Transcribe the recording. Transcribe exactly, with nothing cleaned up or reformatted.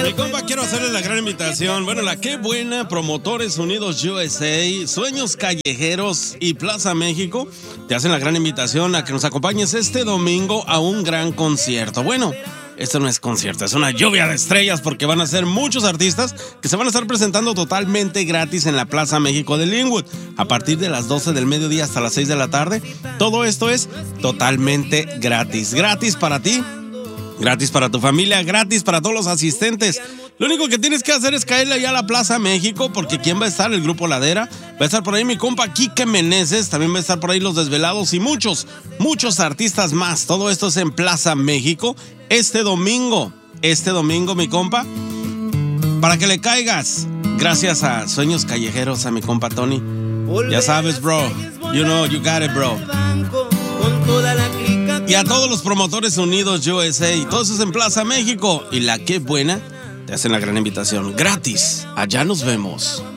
Mi compa, quiero hacerle la gran invitación. Bueno, la Qué Buena, Promotores Unidos U S A, Sueños Callejeros y Plaza México te hacen la gran invitación a que nos acompañes este domingo a un gran concierto. Bueno, esto no es concierto, es una lluvia de estrellas porque van a ser muchos artistas que se van a estar presentando totalmente gratis en la Plaza México de Linwood a partir de las doce del mediodía hasta las seis de la tarde. Todo esto es totalmente gratis. Gratis para ti, gratis para tu familia, gratis para todos los asistentes. Lo único que tienes que hacer es caerle allá a la Plaza México, porque ¿quién va a estar? El Grupo Ladera. Va a estar por ahí mi compa Quique Meneses. También va a estar por ahí Los Desvelados y muchos, muchos artistas más. Todo esto es en Plaza México este domingo. Este domingo, mi compa, para que le caigas. Gracias a Sueños Callejeros, a mi compa Tony. Ya sabes, bro. You know, you got it, bro. Y a todos los Promotores Unidos U S A. Y todo eso es en Plaza México. Y la Qué Buena te hacen la gran invitación. Gratis. Allá nos vemos.